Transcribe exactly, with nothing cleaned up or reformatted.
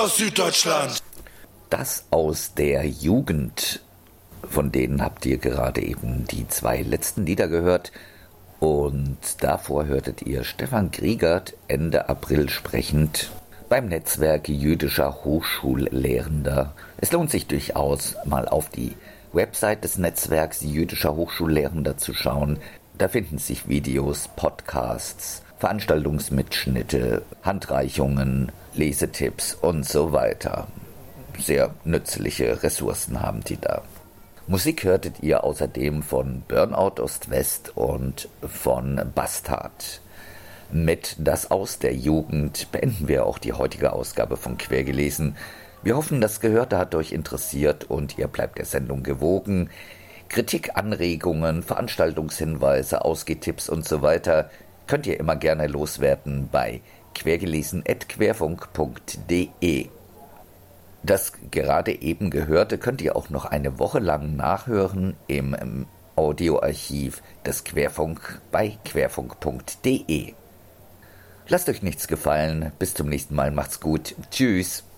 aus Süddeutschland. Das aus der Jugend. Von denen habt ihr gerade eben die zwei letzten Lieder gehört. Und davor hörtet ihr Stefan Griegert Ende April sprechend beim Netzwerk jüdischer Hochschullehrender. Es lohnt sich durchaus, mal auf die Website des Netzwerks jüdischer Hochschullehrender zu schauen. Da finden sich Videos, Podcasts, Veranstaltungsmitschnitte, Handreichungen, Lesetipps und so weiter. Sehr nützliche Ressourcen haben die da. Musik hörtet ihr außerdem von Burnout Ost-West und von Bastard. Mit Das aus der Jugend beenden wir auch die heutige Ausgabe von Quergelesen. Wir hoffen, das Gehörte hat euch interessiert und ihr bleibt der Sendung gewogen. Kritik, Anregungen, Veranstaltungshinweise, Ausgehtipps und so weiter könnt ihr immer gerne loswerden bei quergelesen at querfunk punkt de. Das gerade eben Gehörte könnt ihr auch noch eine Woche lang nachhören im, im Audioarchiv des Querfunk bei querfunk punkt de. Lasst euch nichts gefallen. Bis zum nächsten Mal. Macht's gut. Tschüss.